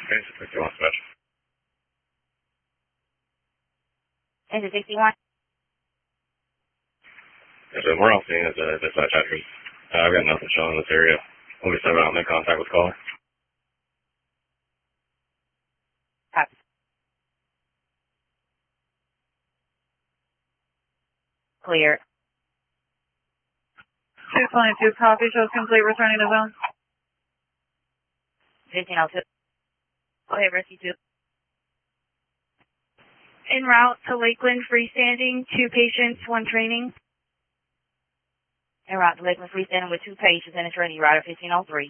Okay, 61 special. Is it 61? So we're all seeing as a dispatch actors. I've got nothing showing in this area. We'll be stepping out and make contact with caller. Copy. Clear. 222 copy, shows complete, returning to zone. 1502. Go ahead, rescue 2. En route to Lakeland, freestanding, 2 patients, 1 training. En route to Lakeland freestanding with 2 patients and a training rider, 1503.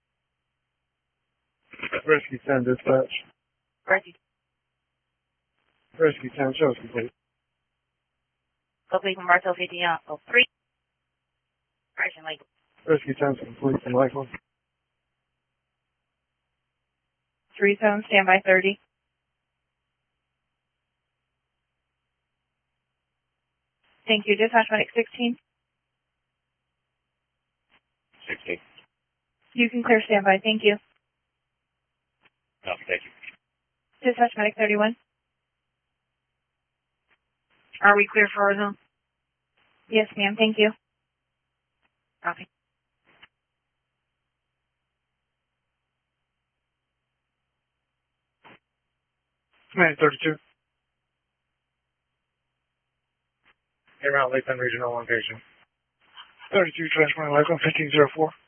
Rescue 10 dispatch. Rescue Rescue 10 shows complete. complete from Bartow 1503. Correction, Lakeland. Rescue 10 complete from Lakeland. 3 zone, standby 30. Thank you. Dispatch medic 16. 16. You can clear standby. Thank you. Copy, thank you. Dispatch medic 31. Are we clear for our zone? Yes, ma'am. Thank you. Copy. Command 32. En route Lakeland Regional 1 patient. 32 transferring Lakeland 1504.